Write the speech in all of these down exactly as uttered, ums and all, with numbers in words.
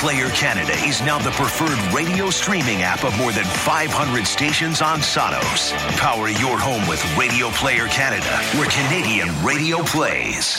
Player Canada is now the preferred radio streaming app of more than five hundred stations on Sonos. Power your home with Radio Player Canada, where Canadian radio plays.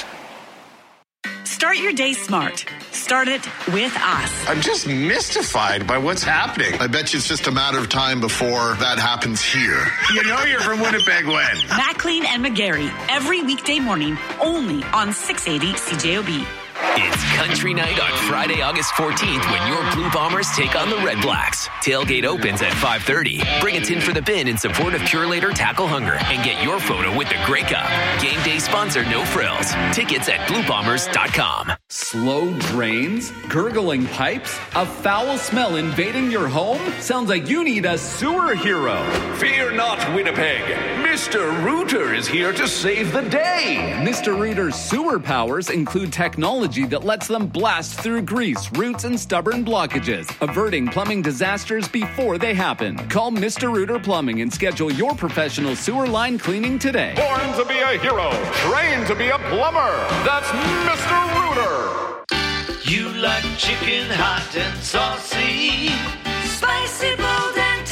Start your day smart. Start it with us. I'm just mystified by what's happening. I bet you it's just a matter of time before that happens here. You know you're from Winnipeg when? Maclean and McGarry, every weekday morning, only on six eighty C J O B. It's Country Night on Friday, August fourteenth, when your Blue Bombers take on the Red Blacks. Tailgate opens at five thirty. Bring a tin for the bin in support of Purelator Tackle Hunger and get your photo with the Grey Cup. Game day sponsor No Frills. Tickets at blue bombers dot com. Slow drains? Gurgling pipes? A foul smell invading your home? Sounds like you need a sewer hero. Fear not, Winnipeg. Mister Rooter is here to save the day. Mister Rooter's sewer powers include technology that lets them blast through grease, roots, and stubborn blockages, averting plumbing disasters before they happen. Call Mister Rooter Plumbing and schedule your professional sewer line cleaning today. Born to be a hero, trained to be a plumber. That's Mister Rooter. You like chicken hot and saucy, spicy, bold, and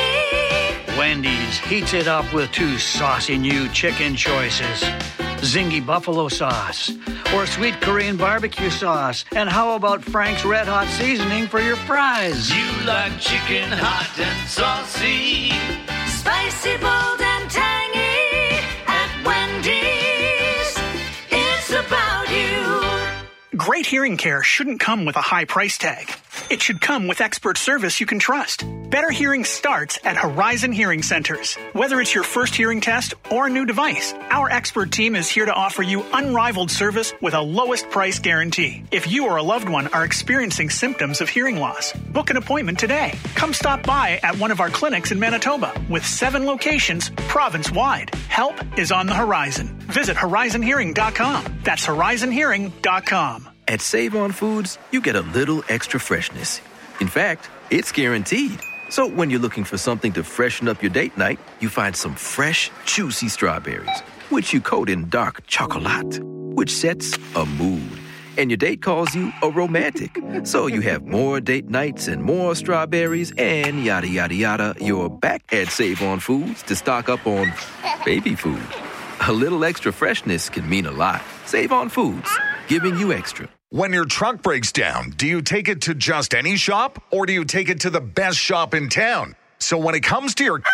tangy. Wendy's heats it up with two saucy new chicken choices. Zingy buffalo sauce or sweet Korean barbecue sauce. And how about Frank's Red Hot seasoning for your fries? You like chicken hot and saucy, spicy, bold, and tangy. At Wendy's, it's about you. Great hearing care shouldn't come with a high price tag. It should come with expert service you can trust. Better hearing starts at Horizon Hearing Centers. Whether it's your first hearing test or a new device, our expert team is here to offer you unrivaled service with a lowest price guarantee. If you or a loved one are experiencing symptoms of hearing loss, book an appointment today. Come stop by at one of our clinics in Manitoba with seven locations province-wide. Help is on the horizon. Visit horizon hearing dot com. That's horizon hearing dot com. At Save On Foods, you get a little extra freshness. In fact, it's guaranteed. So when you're looking for something to freshen up your date night, you find some fresh, juicy strawberries, which you coat in dark chocolate, which sets a mood. And your date calls you a romantic. So you have more date nights and more strawberries and yada, yada, yada. You're back at Save On Foods to stock up on baby food. A little extra freshness can mean a lot. Save On Foods, giving you extra. When your truck breaks down, do you take it to just any shop or do you take it to the best shop in town? So when it comes to your...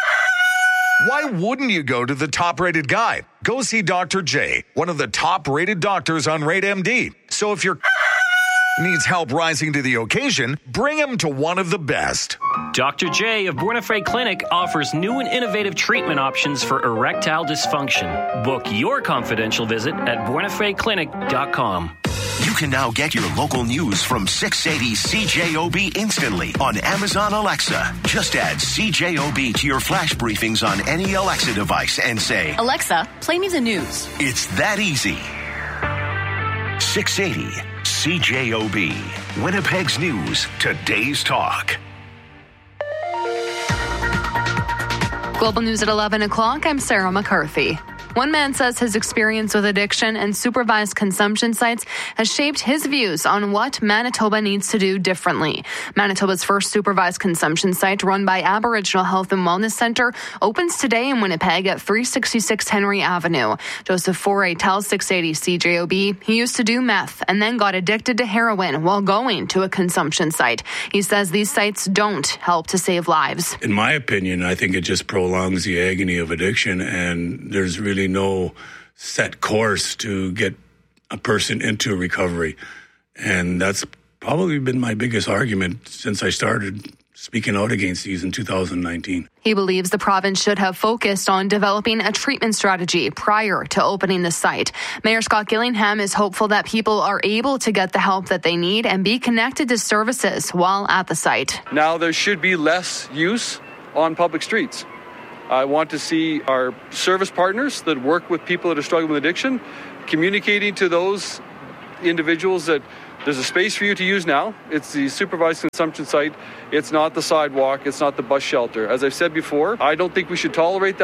why wouldn't you go to the top-rated guy? Go see Doctor J, one of the top-rated doctors on Rate M D. So if your needs help rising to the occasion, bring him to one of the best. Doctor J of Buena Clinic offers new and innovative treatment options for erectile dysfunction. Book your confidential visit at buena fe clinic dot com. You can now get your local news from six eighty C J O B instantly on Amazon Alexa. Just add C J O B to your flash briefings on any Alexa device and say, Alexa, play me the news. It's that easy. six eighty C J O B. Winnipeg's News, today's talk. Global News at eleven o'clock. I'm Sarah McCarthy. One man says his experience with addiction and supervised consumption sites has shaped his views on what Manitoba needs to do differently. Manitoba's first supervised consumption site, run by Aboriginal Health and Wellness Centre, opens today in Winnipeg at three sixty-six Henry Avenue. Joseph Foray tells six eighty C J O B he used to do meth and then got addicted to heroin while going to a consumption site. He says these sites don't help to save lives. In my opinion, I think it just prolongs the agony of addiction, and there's really no set course to get a person into recovery. And that's probably been my biggest argument since I started speaking out against these in two thousand nineteen. He believes the province should have focused on developing a treatment strategy prior to opening the site. Mayor Scott Gillingham is hopeful that people are able to get the help that they need and be connected to services while at the site. Now there should be less use on public streets. I want to see our service partners that work with people that are struggling with addiction communicating to those individuals that there's a space for you to use now. It's the supervised consumption site. It's not the sidewalk. It's not the bus shelter. As I've said before, I don't think we should tolerate that.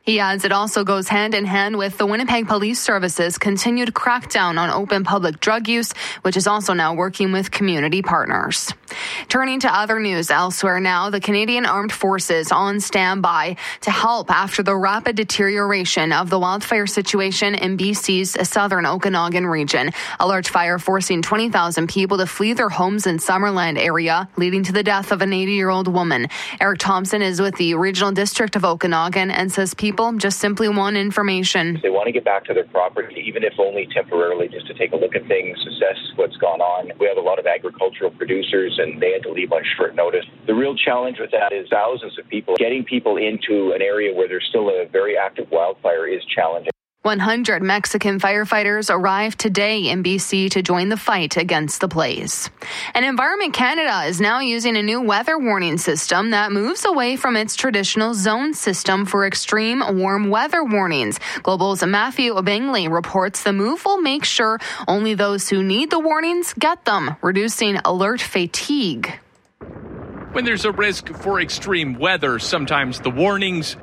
He adds it also goes hand in hand with the Winnipeg Police Service's continued crackdown on open public drug use, which is also now working with community partners. Turning to other news elsewhere now, the Canadian Armed Forces on standby to help after the rapid deterioration of the wildfire situation in B C's southern Okanagan region. A large fire forcing twenty thousand people to flee their homes in Summerland area, leading to the death of an eighty-year-old woman. Eric Thompson is with the Regional District of Okanagan and says people just simply want information. They want to get back to their property, even if only temporarily, just to take a look at things, assess what's gone on. We have a lot of agricultural producers, and they had to leave on short notice. The real challenge with that is thousands of people. Getting people into an area where there's still a very active wildfire is challenging. one hundred Mexican firefighters arrived today in B C to join the fight against the blaze. And Environment Canada is now using a new weather warning system that moves away from its traditional zone system for extreme warm weather warnings. Global's Matthew Bingley reports the move will make sure only those who need the warnings get them, reducing alert fatigue. When there's a risk for extreme weather, sometimes the warnings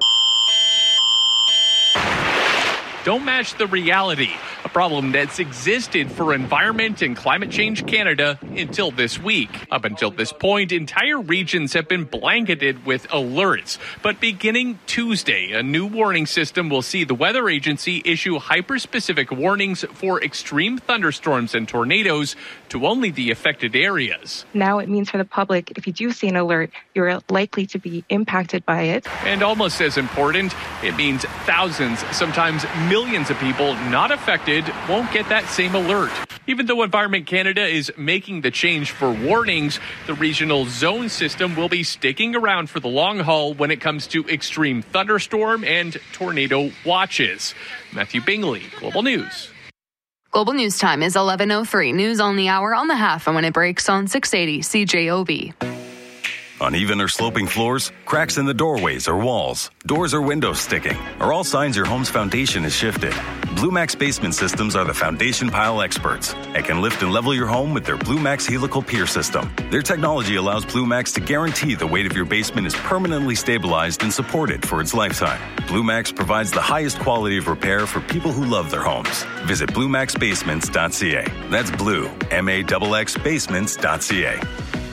don't match the reality, a problem that's existed for Environment and Climate Change Canada until this week. Up until this point, entire regions have been blanketed with alerts. But beginning Tuesday, a new warning system will see the weather agency issue hyper-specific warnings for extreme thunderstorms and tornadoes to only the affected areas. Now it means for the public, if you do see an alert, you're likely to be impacted by it. And almost as important, it means thousands, sometimes millions of people not affected won't get that same alert. Even though Environment Canada is making the change for warnings, the regional zone system will be sticking around for the long haul when it comes to extreme thunderstorm and tornado watches. Matthew Bingley, Global News. Global News Time is eleven oh three. News on the hour on the half and when it breaks on six eighty C J O B. Uneven or sloping floors, cracks in the doorways or walls, doors or windows sticking are all signs your home's foundation is shifted. Blue Max Basement Systems are the foundation pile experts and can lift and level your home with their Blue Max Helical Pier System. Their technology allows Blue Max to guarantee the weight of your basement is permanently stabilized and supported for its lifetime. Blue Max provides the highest quality of repair for people who love their homes. Visit blue max basements dot c a. That's blue, M A X X basements dot c a.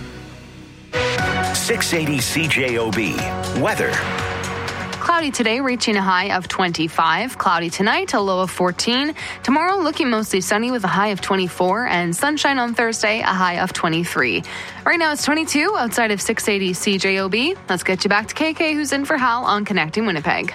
six eighty C J O B. Weather. Cloudy today, reaching a high of twenty-five. Cloudy tonight, a low of fourteen. Tomorrow, looking mostly sunny with a high of twenty-four. And sunshine on Thursday, a high of twenty-three. Right now, it's twenty-two outside of six eighty C J O B. Let's get you back to K K, who's in for Hal on Connecting Winnipeg.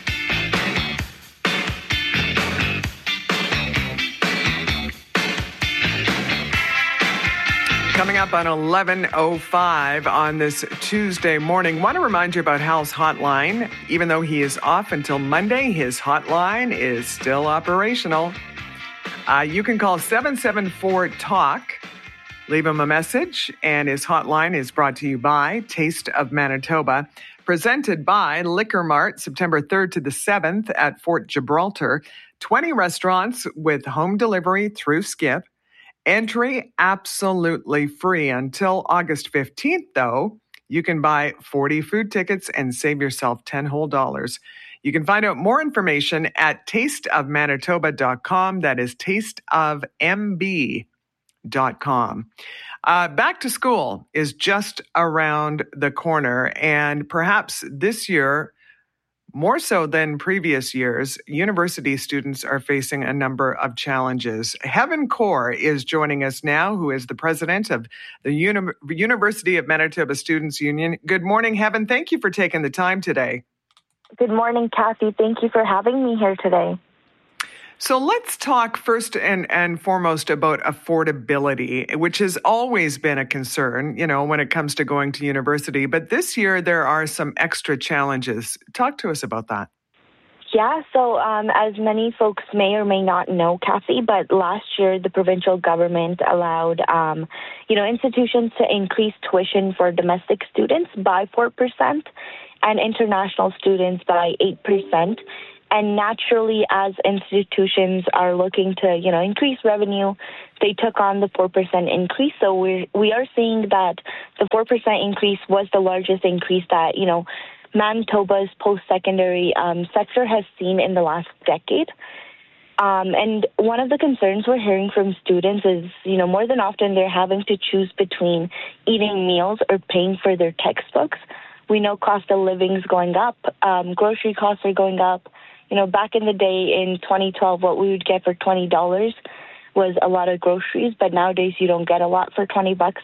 Coming up on eleven oh five on this Tuesday morning, want to remind you about Hal's hotline. Even though he is off until Monday, his hotline is still operational. Uh, you can call seven seven four talk, leave him a message, and his hotline is brought to you by Taste of Manitoba, presented by Liquor Mart, September third to the seventh at Fort Gibraltar. twenty restaurants with home delivery through Skip. Entry absolutely free until August fifteenth, though. You can buy forty food tickets and save yourself ten whole dollars. You can find out more information at taste of manitoba dot com. That is taste of m b dot com. Uh, back to school is just around the corner, and perhaps this year, more so than previous years, university students are facing a number of challenges. Heaven Kaur is joining us now, who is the president of the Uni- University of Manitoba Students Union. Good morning, Heaven. Thank you for taking the time today. Good morning, Kathy. Thank you for having me here today. So let's talk first and, and foremost about affordability, which has always been a concern, you know, when it comes to going to university. But this year, there are some extra challenges. Talk to us about that. Yeah, so um, as many folks may or may not know, Kathy, but last year the provincial government allowed, um, you know, institutions to increase tuition for domestic students by four percent and international students by eight percent. And naturally, as institutions are looking to, you know, increase revenue, they took on the four percent increase. So we we are seeing that the four percent increase was the largest increase that, you know, Manitoba's post-secondary um, sector has seen in the last decade. Um, and one of the concerns we're hearing from students is, you know, more than often they're having to choose between eating meals or paying for their textbooks. We know cost of living is going up. Um, grocery costs are going up. You know, back in the day in twenty twelve, what we would get for twenty dollars was a lot of groceries, but nowadays you don't get a lot for twenty bucks.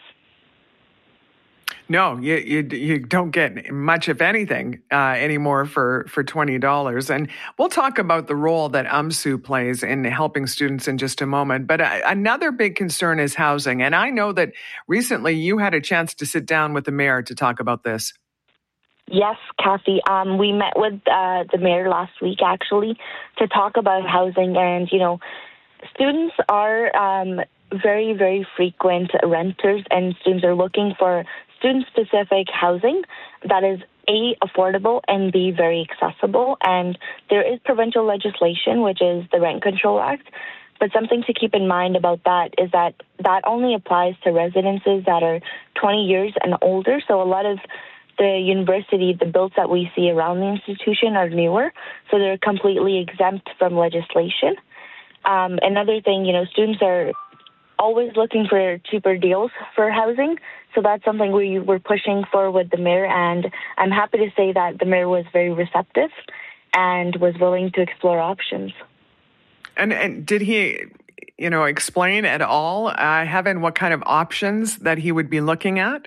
No, you you, you don't get much, if anything, uh, anymore for, for twenty dollars. And we'll talk about the role that UMSU plays in helping students in just a moment. But uh, another big concern is housing. And I know that recently you had a chance to sit down with the mayor to talk about this. Yes, Kathy. Um, we met with uh, the mayor last week, actually, to talk about housing. And, you know, students are um, very, very frequent renters, and students are looking for student-specific housing that is, A, affordable, and B, very accessible. And there is provincial legislation, which is the Rent Control Act. But something to keep in mind about that is that that only applies to residences that are twenty years and older. So a lot of the university, the builds that we see around the institution are newer, so they're completely exempt from legislation. Um, another thing, you know, students are always looking for cheaper deals for housing, so that's something we were pushing for with the mayor, and I'm happy to say that the mayor was very receptive and was willing to explore options. And, and did he, you know, explain at all, uh, Heaven, what kind of options that he would be looking at?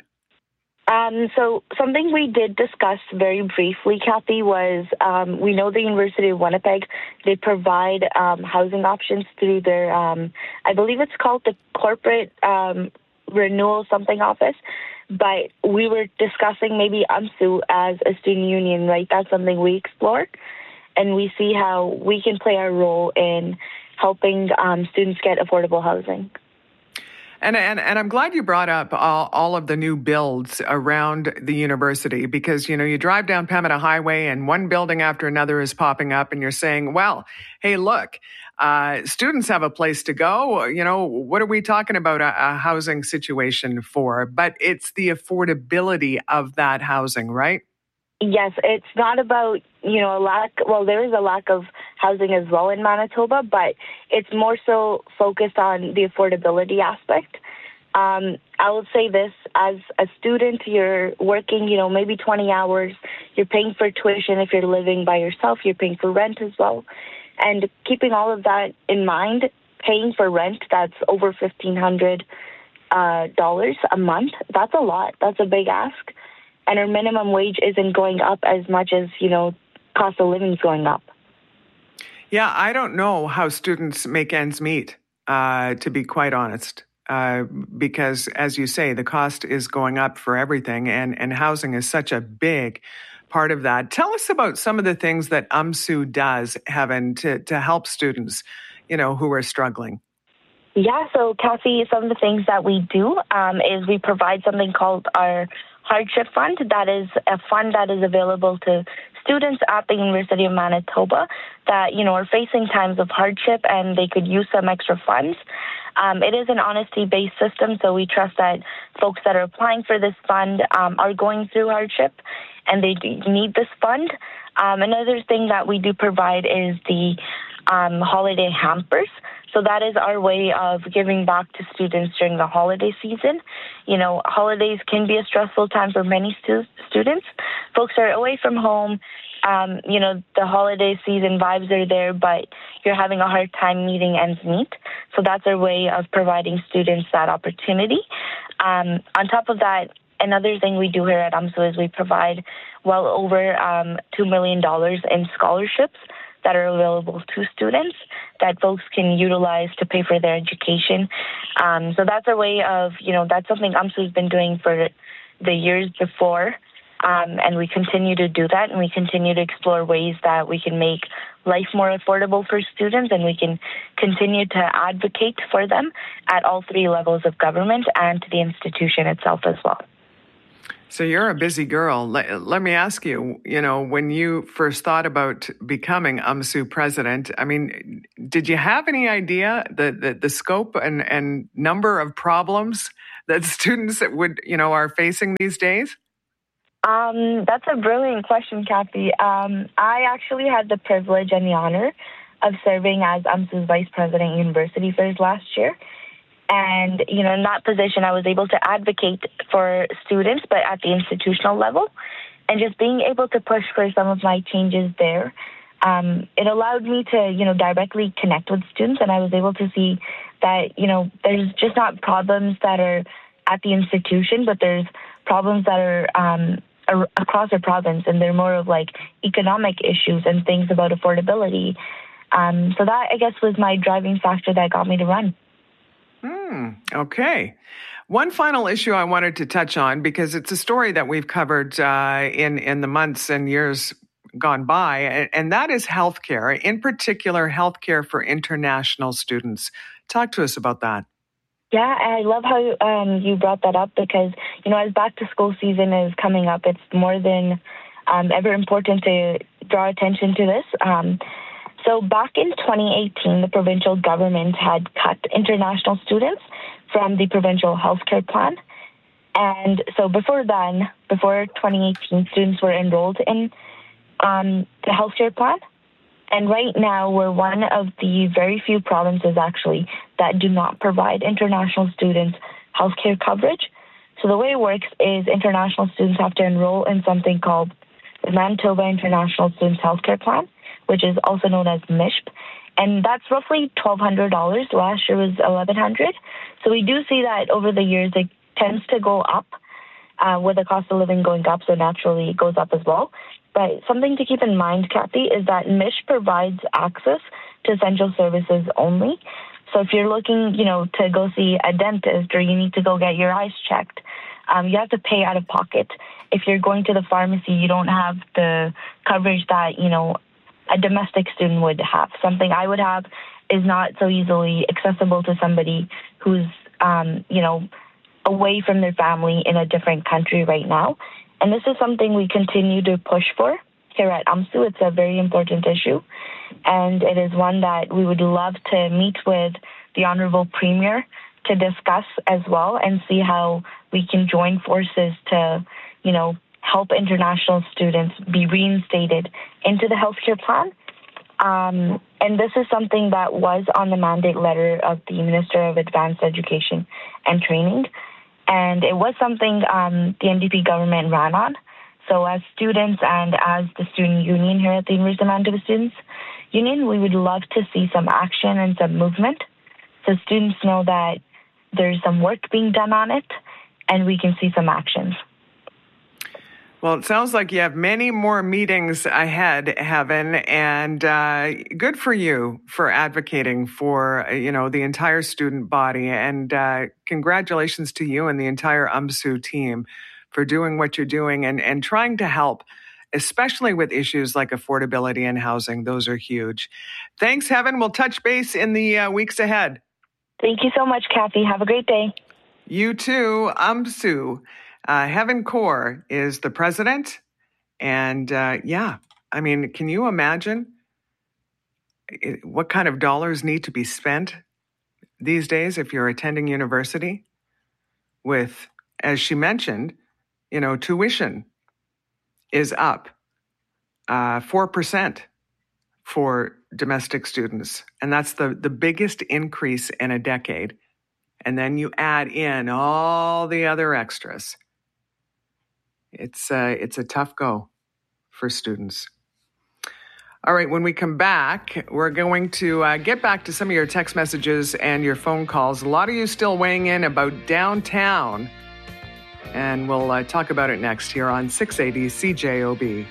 Um, so something we did discuss very briefly, Kathy, was um, we know the University of Winnipeg, they provide um, housing options through their, um, I believe it's called the Corporate um, Renewal Something Office, but we were discussing maybe UMSU as a student union, right? That's something we explore, and we see how we can play our role in helping um, students get affordable housing. And, and and I'm glad you brought up all, all of the new builds around the university, because, you know, you drive down Pembina Highway and one building after another is popping up and you're saying, well, hey, look, uh, students have a place to go. You know, what are we talking about a, a housing situation for? But it's the affordability of that housing, right? Yes, it's not about, you know, a lack, well, there is a lack of housing as well in Manitoba, but it's more so focused on the affordability aspect. Um, I would say this, as a student, you're working, you know, maybe twenty hours, you're paying for tuition if you're living by yourself, you're paying for rent as well. And keeping all of that in mind, paying for rent that's over fifteen hundred dollars uh, a month, that's a lot, that's a big ask. And our minimum wage isn't going up as much as, you know, cost of living is going up. Yeah, I don't know how students make ends meet, uh, to be quite honest, uh, because, as you say, the cost is going up for everything, and, and housing is such a big part of that. Tell us about some of the things that UMSU does, Heaven, to, to help students, you know, who are struggling. Yeah, so, Kathy, some of the things that we do um, is we provide something called our Hardship Fund. That is a fund that is available to students at the University of Manitoba that, you know, are facing times of hardship and they could use some extra funds. Um, it is an honesty-based system, so we trust that folks that are applying for this fund um, are going through hardship and they do need this fund. Um, another thing that we do provide is the um, holiday hampers. So that is our way of giving back to students during the holiday season. You know, holidays can be a stressful time for many stu- students. Folks are away from home. Um, you know, the holiday season vibes are there, but you're having a hard time meeting ends meet. So that's our way of providing students that opportunity. Um, on top of that, another thing we do here at UMSU is we provide well over um, two million dollars in scholarships that are available to students that folks can utilize to pay for their education. Um, so that's a way of, you know, that's something UMSU has been doing for the years before, um, and we continue to do that, and we continue to explore ways that we can make life more affordable for students, and we can continue to advocate for them at all three levels of government and to the institution itself as well. So you're a busy girl. Let, let me ask you, you know, when you first thought about becoming UMSU president, I mean, did you have any idea the, the, the scope and, and number of problems that students would, you know, are facing these days? Um, that's a brilliant question, Kathy. Um, I actually had the privilege and the honor of serving as U M S U's Vice President of University Affairs last year. And, you know, in that position, I was able to advocate for students, but at the institutional level. And just being able to push for some of my changes there, um, it allowed me to, you know, directly connect with students. And I was able to see that, you know, there's just not problems that are at the institution, but there's problems that are um, ar- across our province. And they're more of like economic issues and things about affordability. Um, so that, I guess, was my driving factor that got me to run. Hmm. Okay. One final issue I wanted to touch on, because it's a story that we've covered uh, in, in the months and years gone by, and, and that is healthcare, in particular healthcare for international students. Talk to us about that. Yeah, I love how um, you brought that up because, you know, as back to school season is coming up, it's more than um, ever important to draw attention to this. Um, so back in twenty eighteen, the provincial government had cut international students from the provincial healthcare plan. And so before then, before twenty eighteen, students were enrolled in um, the healthcare plan. And right now, we're one of the very few provinces, actually, that do not provide international students healthcare coverage. So the way it works is international students have to enroll in something called the Manitoba International Students Healthcare Plan, which is also known as M I S H P. And that's roughly twelve hundred dollars. Last year was eleven hundred dollars. So we do see that over the years, it tends to go up uh, with the cost of living going up, so naturally it goes up as well. But something to keep in mind, Kathy, is that M I S H P provides access to essential services only. So if you're looking, you know, to go see a dentist or you need to go get your eyes checked, um, you have to pay out of pocket. If you're going to the pharmacy, you don't have the coverage that, you know, a domestic student would have. Something I would have is not so easily accessible to somebody who's, um, you know, away from their family in a different country right now. And this is something we continue to push for here at U M S U. It's a very important issue. And it is one that we would love to meet with the Honorable Premier to discuss as well and see how we can join forces to, you know, help international students be reinstated into the healthcare plan. Um, and this is something that was on the mandate letter of the Minister of Advanced Education and Training. And it was something um, the N D P government ran on. So as students and as the student union here at the University of Manitoba Students Union, we would love to see some action and some movement so students know that there's some work being done on it and we can see some actions. Well, it sounds like you have many more meetings ahead, Heaven, and uh, good for you for advocating for, you know, the entire student body. And uh, congratulations to you and the entire U M S U team for doing what you're doing and, and trying to help, especially with issues like affordability and housing. Those are huge. Thanks, Heaven. We'll touch base in the uh, weeks ahead. Thank you so much, Kathy. Have a great day. You too, U M S U. Uh, Heaven Kaur is the president. And uh, yeah, I mean, can you imagine what kind of dollars need to be spent these days if you're attending university with, as she mentioned, you know, tuition is up uh, four percent for domestic students. And that's the, the biggest increase in a decade. And then you add in all the other extras. It's uh, it's a tough go for students. All right, when we come back, we're going to uh, get back to some of your text messages and your phone calls. A lot of you still weighing in about downtown, and we'll uh, talk about it next here on six eighty C J O B.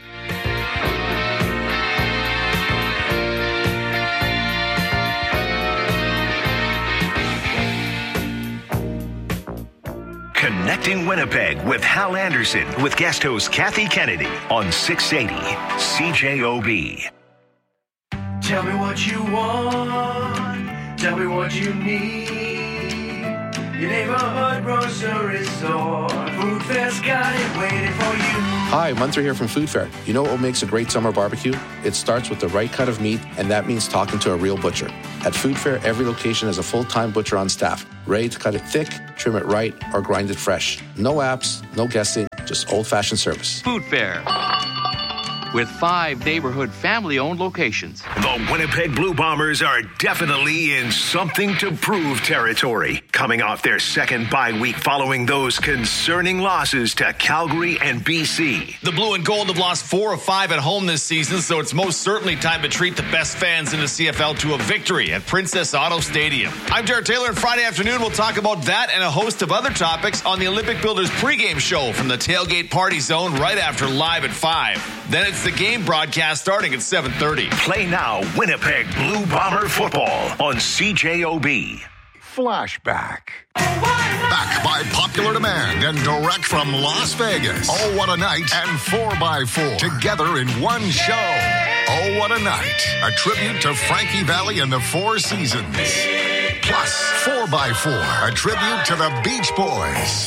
Connecting Winnipeg with Hal Anderson with guest host Kathy Kennedy on six eighty C J O B. Tell me what you want. Tell me what you need. Your neighborhood grocery store. Food Fair's got it waiting for you. Hi, Munter here from Food Fair. You know what makes a great summer barbecue? It starts with the right cut of meat, and that means talking to a real butcher. At Food Fair, every location has a full-time butcher on staff, ready to cut it thick, trim it right, or grind it fresh. No apps, no guessing, just just old-fashioned service. Food Fair. With five neighborhood family-owned locations. The Winnipeg Blue Bombers are definitely in something to prove territory, coming off their second bye week following those concerning losses to Calgary and B C. The Blue and Gold have lost four of five at home this season, so it's most certainly time to treat the best fans in the C F L to a victory at Princess Auto Stadium. I'm Jared Taylor, and Friday afternoon we'll talk about that and a host of other topics on the Olympic Builders pregame show from the Tailgate Party Zone right after Live at five. Then it's the game broadcast starting at seven thirty. Play now Winnipeg Blue Bomber football on C J O B. Flashback. Back by popular demand and direct from Las Vegas. Oh, what a night and four by four together in one show. Oh, what a night. A tribute to Frankie Valli and the Four Seasons. Plus, four by four, a tribute to the Beach Boys,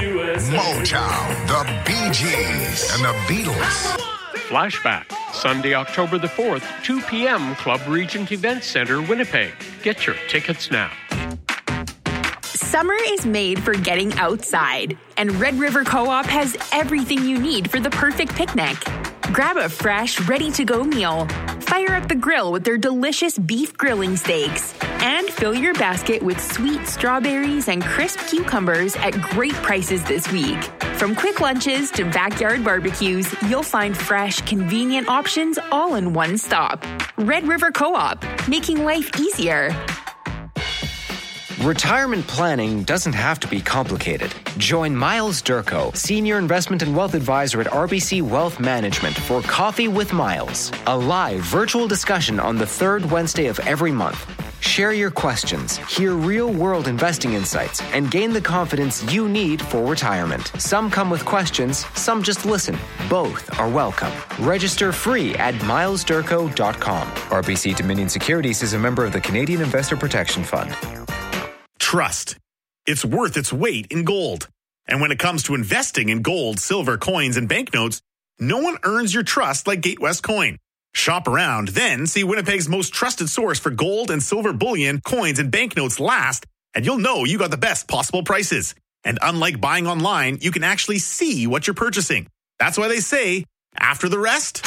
Motown, the Bee Gees, and the Beatles. Flashback, Sunday, October the fourth, two p.m., Club Regent Event Center, Winnipeg. Get your tickets now. Summer is made for getting outside, and Red River Co-op has everything you need for the perfect picnic. Grab a fresh, ready-to-go meal, fire up the grill with their delicious beef grilling steaks, and fill your basket with sweet strawberries and crisp cucumbers at great prices this week. From quick lunches to backyard barbecues, you'll find fresh, convenient options all in one stop. Red River Co-op, making life easier. Retirement planning doesn't have to be complicated. Join Miles Durko, Senior Investment and Wealth Advisor at R B C Wealth Management for Coffee with Miles, a live virtual discussion on the third Wednesday of every month. Share your questions, hear real-world investing insights, and gain the confidence you need for retirement. Some come with questions, some just listen. Both are welcome. Register free at miles durko dot com. R B C Dominion Securities is a member of the Canadian Investor Protection Fund. Trust. It's worth its weight in gold. And when it comes to investing in gold, silver, coins, and banknotes, no one earns your trust like Gatewest Coin. Shop around, then see Winnipeg's most trusted source for gold and silver bullion, coins, and banknotes last, and you'll know you got the best possible prices. And unlike buying online, you can actually see what you're purchasing. That's why they say, after the rest,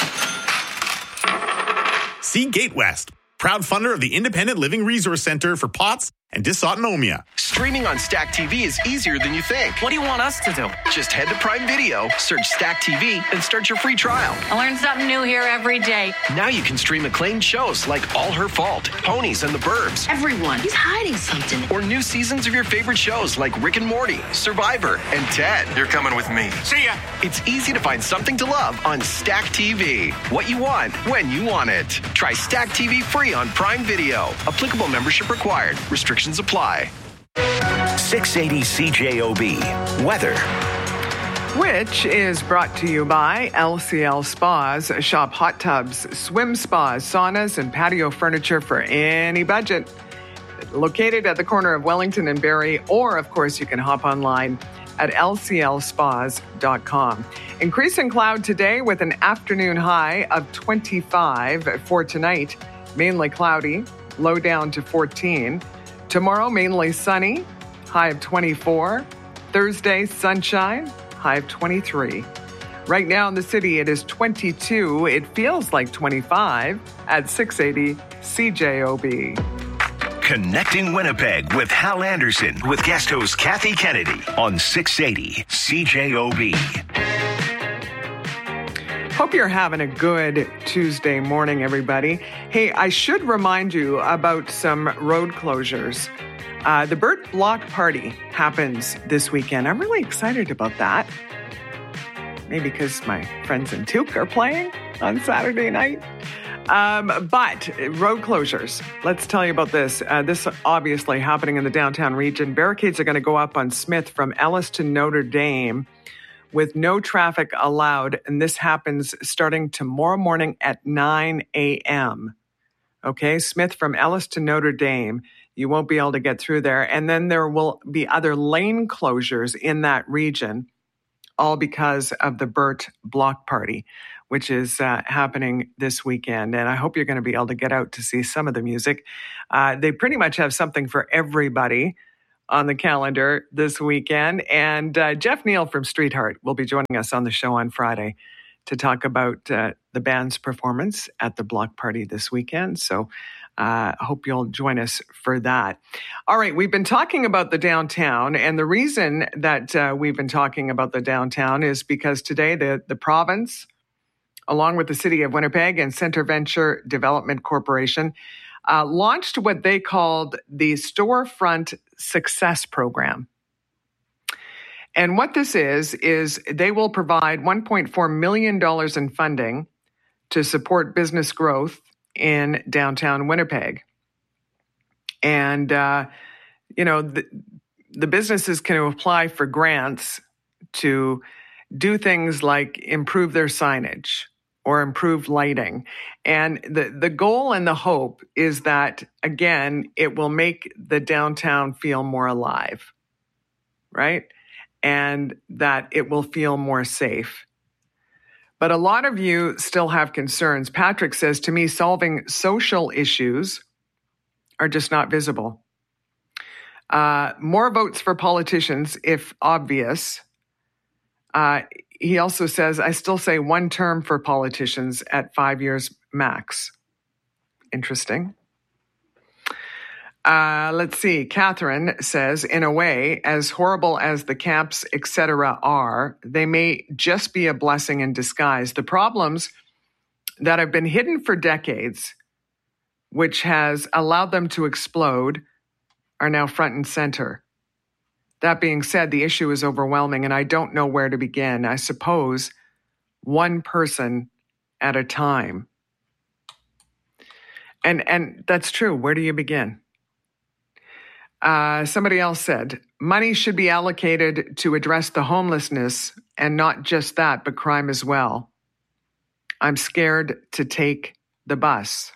see Gatewest, proud funder of the Independent Living Resource Center for P O T S and dysautonomia. Streaming on Stack T V is easier than you think. What do you want us to do? Just head to Prime Video, search Stack T V, and start your free trial. I learn something new here every day. Now you can stream acclaimed shows like All Her Fault, Ponies and the Burbs. Everyone, he's hiding something. Or new seasons of your favorite shows like Rick and Morty, Survivor, and Ted. You're coming with me. See ya! It's easy to find something to love on Stack T V. What you want, when you want it. Try Stack T V free on Prime Video. Applicable membership required. Restrictions apply. six eighty C J O B. Weather. Which is brought to you by L C L Spas. Shop hot tubs, swim spas, saunas, and patio furniture for any budget. Located at the corner of Wellington and Barrie, or of course you can hop online at L C L spas dot com. Increasing cloud today with an afternoon high of twenty-five. For tonight, mainly cloudy, low down to fourteen. Tomorrow, mainly sunny, high of twenty-four. Thursday, sunshine, high of twenty-three. Right now in the city, it is twenty-two. It feels like twenty-five at six eighty C J O B. Connecting Winnipeg with Hal Anderson with guest host Kathy Kennedy on six eighty C J O B. Hope you're having a good Tuesday morning, everybody. Hey, I should remind you about some road closures. Uh, the Burt Block Party happens this weekend. I'm really excited about that. Maybe because my friends in Tuke are playing on Saturday night. Um, but road closures. Let's tell you about this. Uh, this obviously happening in the downtown region. Barricades are going to go up on Smith from Ellis to Notre Dame, with no traffic allowed, and this happens starting tomorrow morning at nine a.m. Okay, Smith from Ellis to Notre Dame. You won't be able to get through there. And then there will be other lane closures in that region, all because of the Burt Block Party, which is uh, happening this weekend. And I hope you're going to be able to get out to see some of the music. Uh, they pretty much have something for everybody on the calendar this weekend. And uh, Jeff Neal from Streetheart will be joining us on the show on Friday to talk about uh, the band's performance at the Block Party this weekend. So I uh, hope you'll join us for that. All right, we've been talking about the downtown, and the reason that uh, we've been talking about the downtown is because today the, the province, along with the City of Winnipeg and Centre Venture Development Corporation, uh, launched what they called the Storefront Success Program. And what this is, is they will provide one point four million dollars in funding to support business growth in downtown Winnipeg. And, uh, you know, the, the businesses can apply for grants to do things like improve their signage or improve lighting. And the, the goal and the hope is that, again, it will make the downtown feel more alive, right? And that it will feel more safe. But a lot of you still have concerns. Patrick says, to me, solving social issues are just not visible. Uh, more votes for politicians, if obvious. Uh, he also says, I still say one term for politicians at five years max. Interesting. Uh, let's see. Catherine says, in a way, as horrible as the camps, et cetera are, they may just be a blessing in disguise. The problems that have been hidden for decades, which has allowed them to explode, are now front and center. That being said, the issue is overwhelming, and I don't know where to begin. I suppose one person at a time. And, and that's true. Where do you begin? Uh, somebody else said, money should be allocated to address the homelessness, and not just that, but crime as well. I'm scared to take the bus.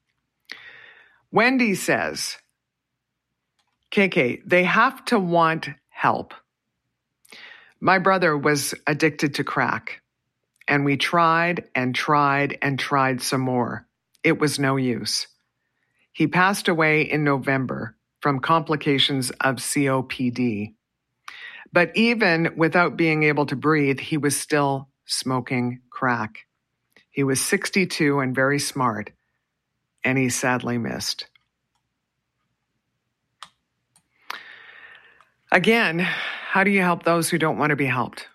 Wendy says, K K, they have to want help. My brother was addicted to crack, and we tried and tried and tried some more. It was no use. He passed away in November from complications of C O P D. But even without being able to breathe, he was still smoking crack. He was sixty-two and very smart, and he sadly missed. Again, how do you help those who don't want to be helped?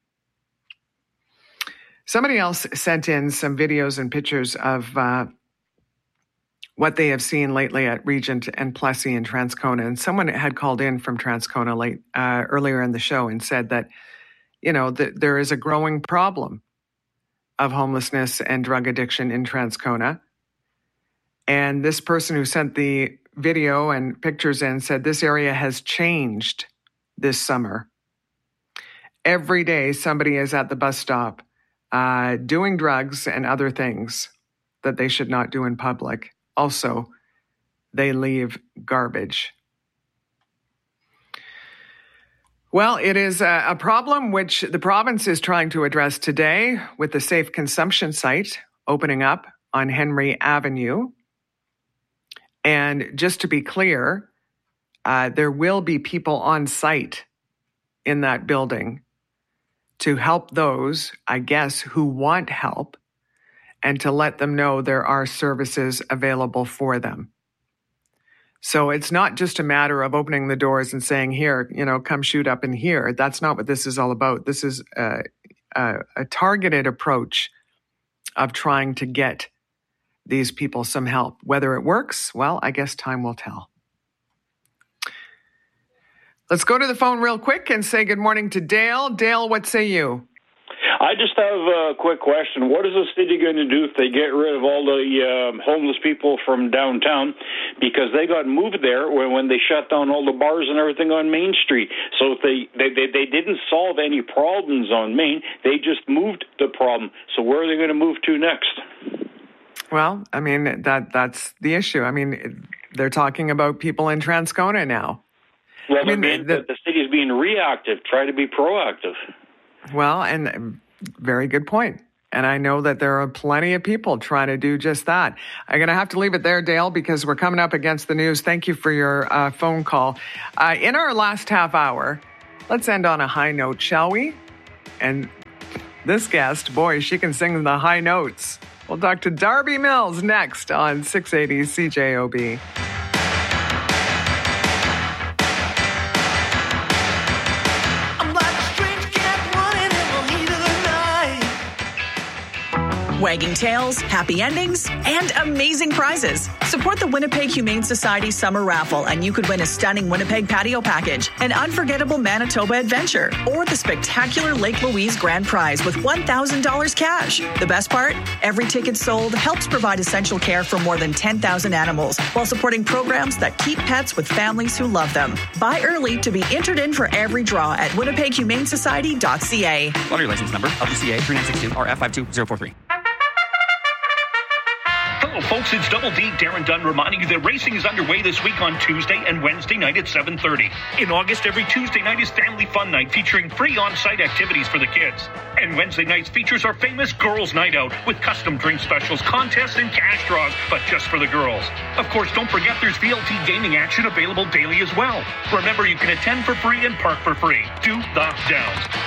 Somebody else sent in some videos and pictures of uh, what they have seen lately at Regent and Plessy and Transcona. And someone had called in from Transcona late uh, earlier in the show and said that, you know, that there is a growing problem of homelessness and drug addiction in Transcona. And this person who sent the video and pictures in said this area has changed this summer. Every day somebody is at the bus stop uh, doing drugs and other things that they should not do in public. Also, they leave garbage. Well, it is a, a problem which the province is trying to address today with the Safe Consumption site opening up on Henry Avenue. And just to be clear, uh, there will be people on site in that building to help those, I guess, who want help, and to let them know there are services available for them. So it's not just a matter of opening the doors and saying, here, you know, come shoot up in here. That's not what this is all about. This is a, a, a targeted approach of trying to get these people some help. Whether it works, well, I guess time will tell. Let's go to the phone real quick and say good morning to Dale. Dale, what say you? I just have a quick question. What is the city going to do if they get rid of all the um, homeless people from downtown? Because they got moved there when, when they shut down all the bars and everything on Main Street. So if they, they, they, they didn't solve any problems on Main, they just moved the problem. So where are they going to move to next? Well, I mean, that that's the issue. I mean, they're talking about people in Transcona now. Well, I mean, the, the, the city is being reactive. Try to be proactive. Well, and very good point. And I know that there are plenty of people trying to do just that. I'm going to have to leave it there, Dale, because we're coming up against the news. Thank you for your uh, phone call. Uh, in our last half hour, let's end on a high note, shall we? And this guest, boy, she can sing the high notes. We'll talk to Darby Mills next on six eighty C J O B. Wagging tails, happy endings, and amazing prizes. Support the Winnipeg Humane Society Summer Raffle, and you could win a stunning Winnipeg patio package, an unforgettable Manitoba adventure, or the spectacular Lake Louise Grand Prize with one thousand dollars cash. The best part? Every ticket sold helps provide essential care for more than ten thousand animals, while supporting programs that keep pets with families who love them. Buy early to be entered in for every draw at winnipeg humane society dot c a. Lottery license number, L D C A three nine six two R F five two zero four three. Hello, folks. It's Double D, Darren Dunn, reminding you that racing is underway this week on Tuesday and Wednesday night at seven thirty. In August, every Tuesday night is Family Fun Night, featuring free on-site activities for the kids. And Wednesday nights features our famous Girls' Night Out, with custom drink specials, contests, and cash draws, but just for the girls. Of course, don't forget there's V L T gaming action available daily as well. Remember, you can attend for free and park for free. Do the Downs.